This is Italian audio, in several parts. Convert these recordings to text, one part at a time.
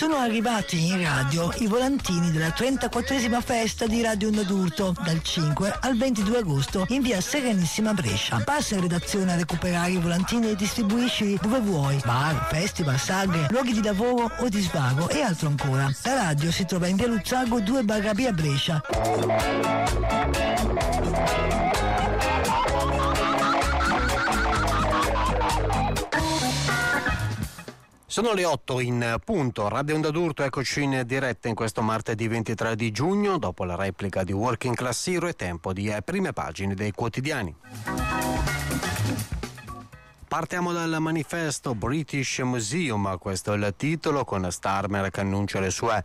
Sono arrivati in radio i volantini della 34esima festa di Radio Onda d'Urto, dal 5 al 22 agosto in via Serenissima Brescia. Passa in redazione a recuperare i volantini e distribuisci dove vuoi: bar, festival, sagre, luoghi di lavoro o di svago e altro ancora. La radio si trova in via Luzzago 2/B a Brescia. Sono le 8 in punto, Radio Onda d'Urto, eccoci in diretta in questo martedì 23 di giugno, dopo la replica di Working Class Hero è tempo di prime pagine dei quotidiani. Partiamo dal manifesto British Museum, questo è il titolo, con Starmer che annuncia le sue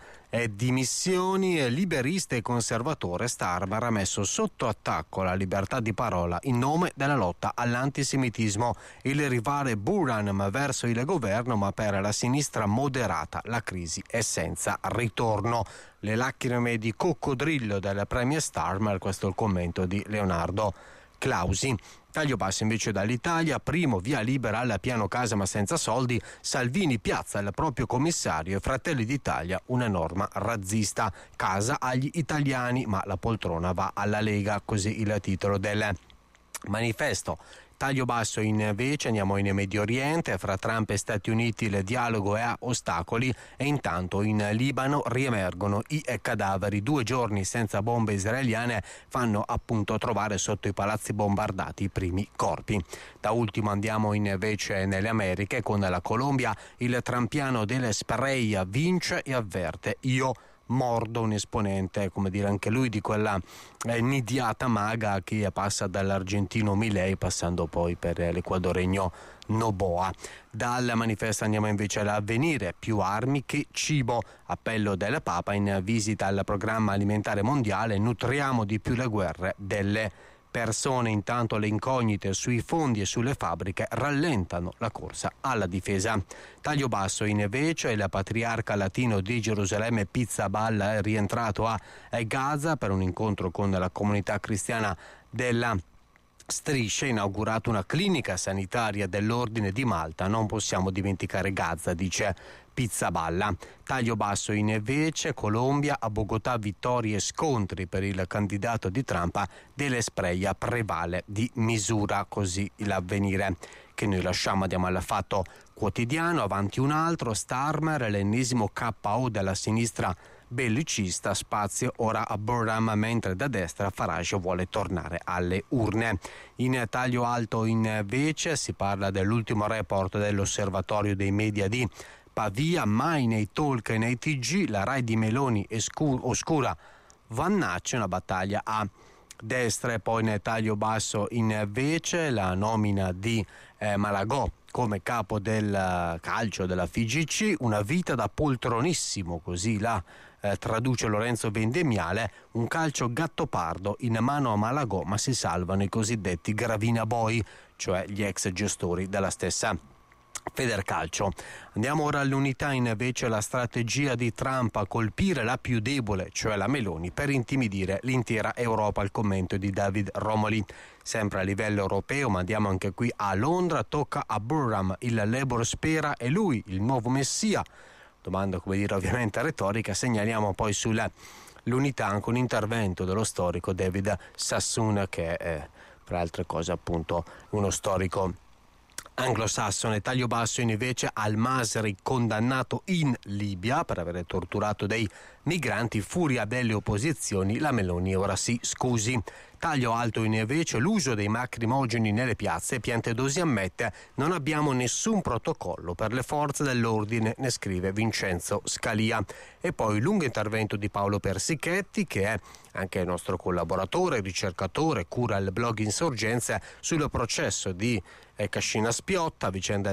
dimissioni. Liberista e conservatore, Starmer ha messo sotto attacco la libertà di parola in nome della lotta all'antisemitismo. Il rivale Buran verso il governo, ma per la sinistra moderata la crisi è senza ritorno. Le lacrime di coccodrillo del premier Starmer, questo è il commento di Leonardo Clausi. Taglio basso invece dall'Italia, primo via libera al piano casa ma senza soldi, Salvini piazza il proprio commissario e Fratelli d'Italia una norma razzista, casa agli italiani ma la poltrona va alla Lega, così il titolo del manifesto. Taglio basso invece andiamo in Medio Oriente, fra Trump e Stati Uniti il dialogo è a ostacoli e intanto in Libano riemergono i cadaveri. 2 giorni senza bombe israeliane fanno appunto trovare sotto i palazzi bombardati i primi corpi. Da ultimo andiamo invece nelle Americhe con la Colombia, il trampiano delle spray vince e avverte: io mordo, un esponente, come dire anche lui, di quella nidiata maga che passa dall'argentino Milei passando poi per l'equadoregno Noboa. Dal manifesto andiamo invece all'Avvenire, più armi che cibo, appello del Papa in visita al programma alimentare mondiale, nutriamo di più le guerre delle persone. Intanto le incognite sui fondi e sulle fabbriche rallentano la corsa alla difesa. Taglio basso invece il patriarca latino di Gerusalemme Pizzaballa è rientrato a Gaza per un incontro con la comunità cristiana della Striscia, inaugurato una clinica sanitaria dell'Ordine di Malta. Non possiamo dimenticare Gaza, dice Pizzaballa. Taglio basso invece Colombia, a Bogotà vittorie e scontri per il candidato di Trump, dell'Espreia prevale di misura, così l'Avvenire che noi lasciamo. Andiamo al Fatto Quotidiano, avanti un altro, Starmer, l'ennesimo KO della sinistra bellicista, spazio ora a Burham, mentre da destra Farage vuole tornare alle urne. In taglio alto invece si parla dell'ultimo report dell'Osservatorio dei Media di Pavia, mai nei talk e nei TG la Rai di Meloni oscura Vannacci, una battaglia a destra. E poi nel taglio basso invece la nomina di Malagò come capo del calcio della FIGC, una vita da poltronissimo, così la traduce Lorenzo Vendemiale, un calcio gattopardo in mano a Malagò, ma si salvano i cosiddetti Gravina Boy, cioè gli ex gestori della stessa Federcalcio. Andiamo ora all'Unità, invece la strategia di Trump a colpire la più debole, cioè la Meloni, per intimidire l'intera Europa, il commento di David Romoli. Sempre a livello europeo, ma andiamo anche qui a Londra, tocca a Burham, il Labour spera è lui il nuovo messia. Domanda, come dire, ovviamente retorica. Segnaliamo poi sull'Unità anche un intervento dello storico David Sassoon, che è, tra altre cose, appunto uno storico anglosassone. Taglio basso invece Al-Masri, condannato in Libia per aver torturato dei migranti, furia delle opposizioni, la Meloni ora si scusi. Taglio alto invece l'uso dei lacrimogeni nelle piazze, Piantedosi ammette non abbiamo nessun protocollo per le forze dell'ordine, ne scrive Vincenzo Scalia. E poi il lungo intervento di Paolo Persichetti, che è anche il nostro collaboratore, ricercatore, cura il blog Insorgenze, sul processo di Cascina Spiotta, vicenda del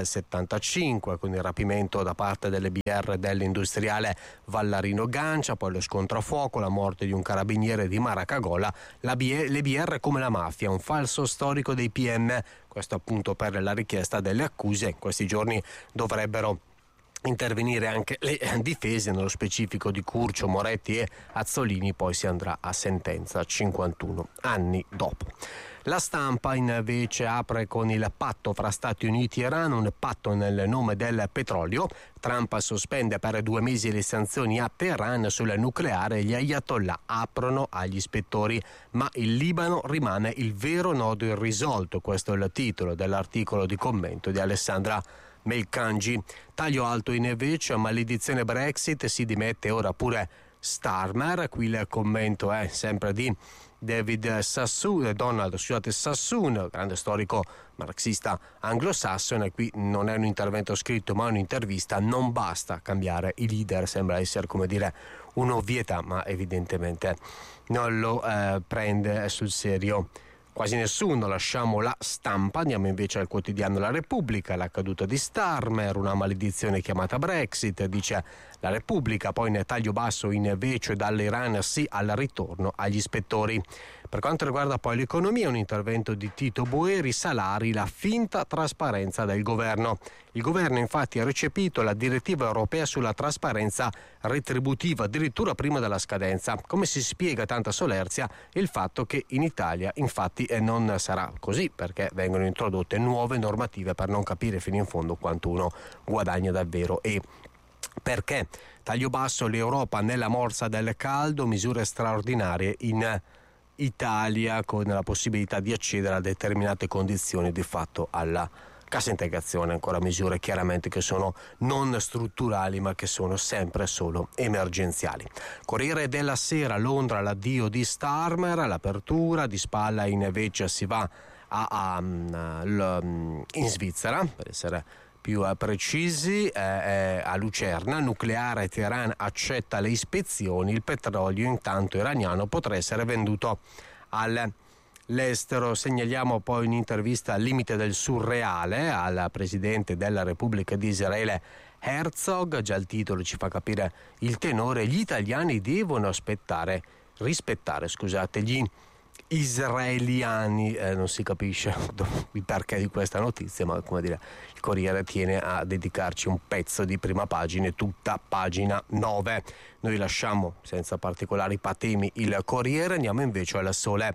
75, con il rapimento da parte delle BR dell'industriale Vallarino Gancia, poi lo scontro a fuoco, la morte di un carabiniere di Maracagola, le BR come la mafia, un falso storico dei PM, questo appunto per la richiesta delle accuse. In questi giorni dovrebbero intervenire anche le difese, nello specifico di Curcio, Moretti e Azzolini. Poi si andrà a sentenza 51 anni dopo. La Stampa invece apre con il patto fra Stati Uniti e Iran, un patto nel nome del petrolio. Trump sospende per 2 mesi le sanzioni a Teheran sul nucleare, gli ayatollah aprono agli ispettori, ma il Libano rimane il vero nodo irrisolto. Questo è il titolo dell'articolo di commento di Alessandra Melkanji. Taglio alto invece, maledizione Brexit, si dimette ora pure Starmer. Qui il commento è sempre di Donald Sassoon, grande storico marxista anglosassone. Qui non è un intervento scritto ma un'intervista. Non basta cambiare i leader, sembra essere, come dire, un'ovvietà, ma evidentemente non lo prende sul serio quasi nessuno. Lasciamo La Stampa, andiamo invece al quotidiano La Repubblica. La caduta di Starmer, una maledizione chiamata Brexit, dice La Repubblica. Poi in taglio basso invece dall'Iran sì al ritorno agli ispettori. Per quanto riguarda poi l'economia, un intervento di Tito Boeri, salari, la finta trasparenza del governo. Il governo infatti ha recepito la direttiva europea sulla trasparenza retributiva addirittura prima della scadenza. Come si spiega tanta solerzia? Il fatto che in Italia infatti non sarà così, perché vengono introdotte nuove normative per non capire fino in fondo quanto uno guadagna davvero e perché. Taglio basso, l'Europa nella morsa del caldo, misure straordinarie in Italia con la possibilità di accedere a determinate condizioni di fatto alla cassa integrazione. Ancora misure chiaramente che sono non strutturali ma che sono sempre solo emergenziali. Corriere della Sera, Londra, l'addio di Starmer, l'apertura di spalla invece si va in Svizzera, per essere più precisi, a Lucerna. Nucleare, Teheran accetta le ispezioni, il petrolio intanto iraniano potrà essere venduto all'estero. Segnaliamo poi un'intervista al limite del surreale al presidente della Repubblica di Israele Herzog. Già il titolo ci fa capire il tenore: gli italiani devono rispettare gli israeliani. Non si capisce il perché di questa notizia, ma come dire, il Corriere tiene a dedicarci un pezzo di prima pagina, tutta pagina 9. Noi lasciamo senza particolari patemi il Corriere, andiamo invece alla Sole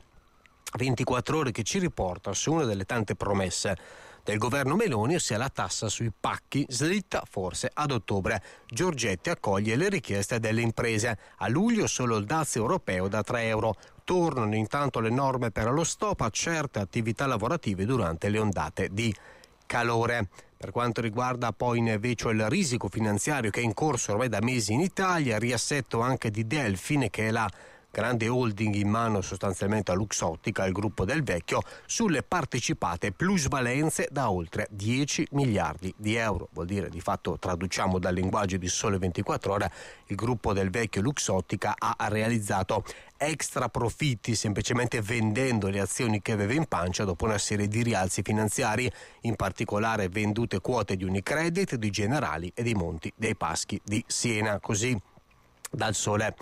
24 Ore, che ci riporta su una delle tante promesse del governo Meloni, ossia la tassa sui pacchi, slitta forse ad ottobre. Giorgetti accoglie le richieste delle imprese. A luglio solo il dazio europeo da 3 euro. Tornano intanto le norme per lo stop a certe attività lavorative durante le ondate di calore. Per quanto riguarda poi invece il risico finanziario che è in corso ormai da mesi in Italia, riassetto anche di Delfin, che è la grande holding in mano sostanzialmente a Luxottica, il gruppo del Vecchio, sulle partecipate plusvalenze da oltre 10 miliardi di euro. Vuol dire, di fatto, traduciamo dal linguaggio di Sole 24 Ore, il gruppo del Vecchio Luxottica ha realizzato extra profitti semplicemente vendendo le azioni che aveva in pancia dopo una serie di rialzi finanziari, in particolare vendute quote di Unicredit, di Generali e di Monti dei Paschi di Siena. Così dal Sole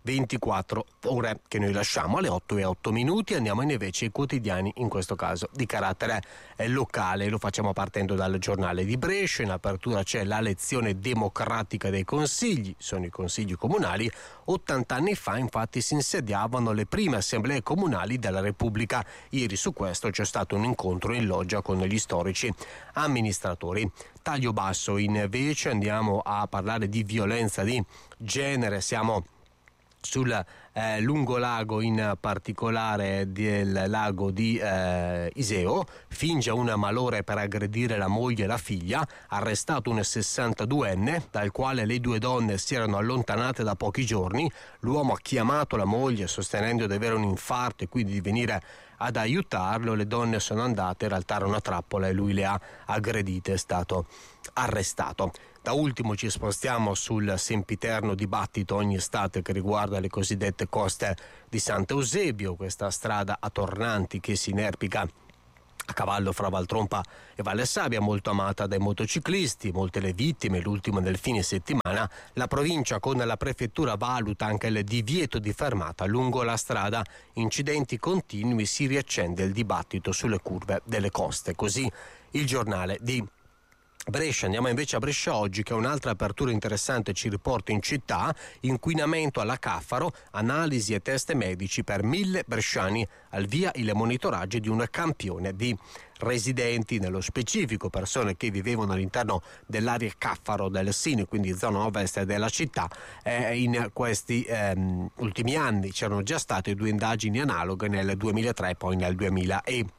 24 Ore, che noi lasciamo alle 8:08. Andiamo invece ai quotidiani, in questo caso di carattere locale. Lo facciamo partendo dal giornale di Brescia. In apertura c'è la lezione democratica dei consigli, sono i consigli comunali. 80 anni fa infatti si insediavano le prime assemblee comunali della Repubblica. Ieri su questo c'è stato un incontro in loggia con gli storici amministratori. Taglio basso invece, andiamo a parlare di violenza di genere. Siamo sul lungolago, in particolare del lago di Iseo. Finge un malore per aggredire la moglie e la figlia, arrestato un 62enne dal quale le due donne si erano allontanate da pochi giorni. L'uomo ha chiamato la moglie sostenendo di avere un infarto e quindi di venire ad aiutarlo. Le donne sono andate, in realtà era una trappola e lui le ha aggredite, è stato arrestato. Da ultimo ci spostiamo sul sempiterno dibattito ogni estate che riguarda le cosiddette coste di Sant'Eusebio, questa strada a tornanti che si inerpica a cavallo fra Valtrompa e Valle Sabbia, molto amata dai motociclisti, molte le vittime, l'ultimo nel fine settimana. La provincia con la prefettura valuta anche il divieto di fermata lungo la strada. Incidenti continui, si riaccende il dibattito sulle curve delle coste. Così il giornale di Brescia, andiamo invece a Brescia Oggi, che è un'altra apertura interessante, ci riporta in città. Inquinamento alla Caffaro, analisi e test medici per 1000 bresciani, al via il monitoraggio di un campione di residenti, nello specifico persone che vivevano all'interno dell'area Caffaro del SIN, quindi zona ovest della città. In questi ultimi anni c'erano già state 2 indagini analoghe nel 2003 e poi nel 2013.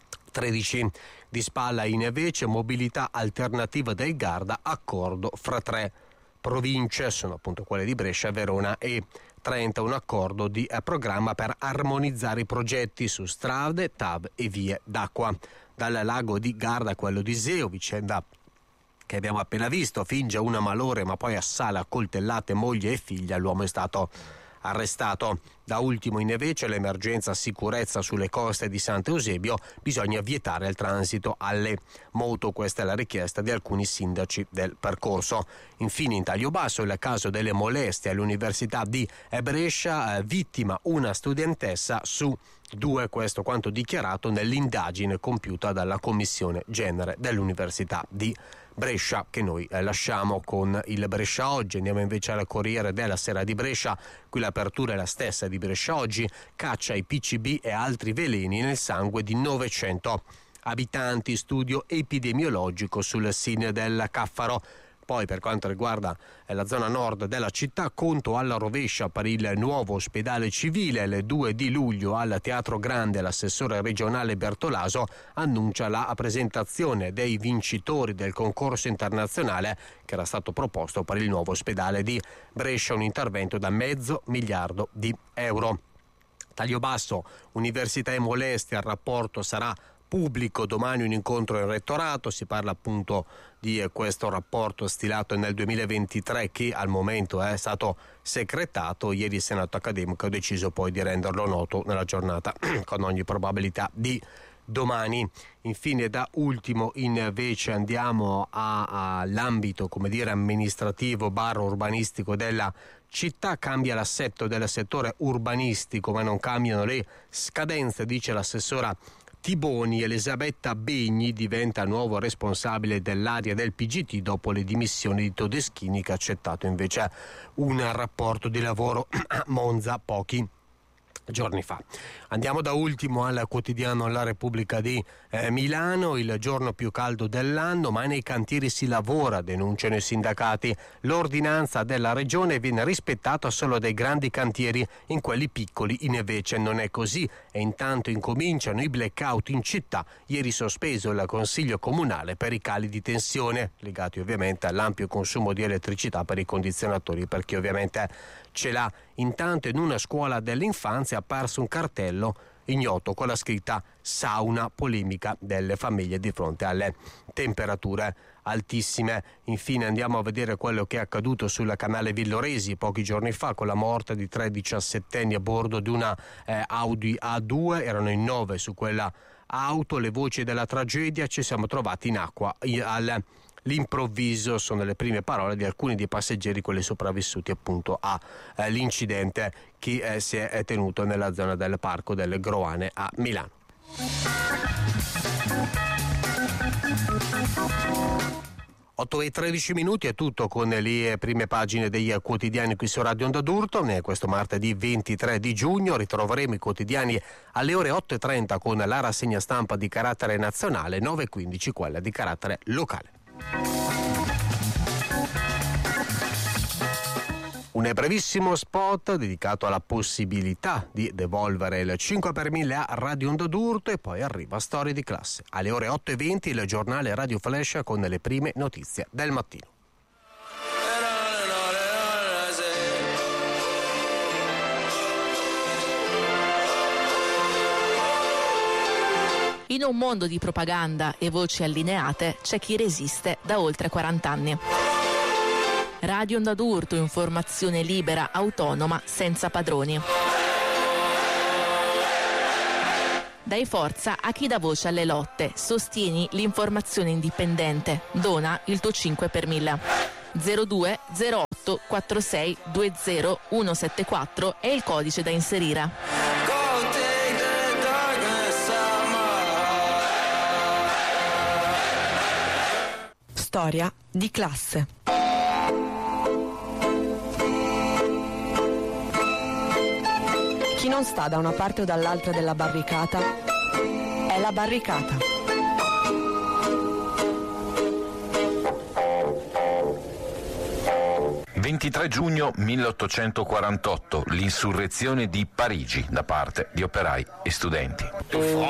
Di spalla invece mobilità alternativa del Garda, accordo fra 3 province, sono appunto quelle di Brescia, Verona e Trento, un accordo di programma per armonizzare i progetti su strade, TAV e vie d'acqua. Dal lago di Garda a quello di Iseo, vicenda che abbiamo appena visto, finge una malore ma poi assale a coltellate moglie e figlia, l'uomo è stato arrestato. Da ultimo invece l'emergenza sicurezza sulle coste di Sant'Eusebio, bisogna vietare il transito alle moto, questa è la richiesta di alcuni sindaci del percorso. Infine in taglio basso il caso delle molestie all'Università di Brescia, vittima una studentessa su 2, questo quanto dichiarato nell'indagine compiuta dalla Commissione Genere dell'Università di Brescia, che noi lasciamo con il Brescia Oggi. Andiamo invece al Corriere della Sera di Brescia, qui l'apertura è la stessa di Brescia Oggi, caccia ai PCB e altri veleni nel sangue di 900 abitanti, studio epidemiologico sul SIN del Caffaro. Poi per quanto riguarda la zona nord della città, conto alla rovescia per il nuovo ospedale civile. Il 2 di luglio al Teatro Grande l'assessore regionale Bertolaso annuncia la presentazione dei vincitori del concorso internazionale che era stato proposto per il nuovo ospedale di Brescia, un intervento da $500 miliardi. Taglio basso, università e molestie, il rapporto sarà pubblico, domani un incontro in rettorato, si parla appunto di questo rapporto stilato nel 2023 che al momento è stato secretato. Ieri il Senato accademico ha deciso poi di renderlo noto nella giornata con ogni probabilità di domani. Infine da ultimo invece andiamo all'ambito amministrativo / urbanistico della città. Cambia l'assetto del settore urbanistico ma non cambiano le scadenze, dice l'assessora Tiboni. Elisabetta Begni diventa nuovo responsabile dell'area del PGT dopo le dimissioni di Todeschini, che ha accettato invece un rapporto di lavoro a Monza pochi giorni fa. Andiamo da ultimo al quotidiano La Repubblica di Milano, il giorno più caldo dell'anno, ma nei cantieri si lavora, denunciano i sindacati. L'ordinanza della regione viene rispettata solo dai grandi cantieri, in quelli piccoli invece non è così e intanto incominciano i blackout in città. Ieri sospeso il Consiglio Comunale per i cali di tensione, legati ovviamente all'ampio consumo di elettricità per i condizionatori, per chi ovviamente ce l'ha. Intanto in una scuola dell'infanzia è apparso un cartello ignoto con la scritta sauna, polemica delle famiglie di fronte alle temperature altissime. Infine andiamo a vedere quello che è accaduto sul canale Villoresi pochi giorni fa con la morte di 3 diciassettenni a bordo di una Audi A2, erano in 9 su quella auto. Le voci della tragedia: ci siamo trovati in acqua all'improvviso, sono le prime parole di alcuni dei passeggeri, quelli sopravvissuti appunto all'incidente che si è tenuto nella zona del Parco delle Groane a Milano. 8:13 è tutto con le prime pagine dei quotidiani qui su Radio Onda d'Urto. Questo martedì 23 di giugno ritroveremo i quotidiani alle ore 8:30 con la rassegna stampa di carattere nazionale, 9:15 quella di carattere locale. Un brevissimo spot dedicato alla possibilità di devolvere il 5 per 1000 a Radio Onda d'Urto e poi arriva Storie di classe. Alle ore 8:20 il giornale Radio Flash con le prime notizie del mattino. In un mondo di propaganda e voci allineate c'è chi resiste da oltre 40 anni. Radio Onda d'Urto, informazione libera, autonoma, senza padroni. Dai forza a chi dà voce alle lotte, sostieni l'informazione indipendente, dona il tuo 5 per 1000. 02 08 46 20 174 è il codice da inserire. storia di classe. Chi non sta da una parte o dall'altra della barricata è la barricata. «23 giugno 1848, l'insurrezione di Parigi da parte di operai e studenti».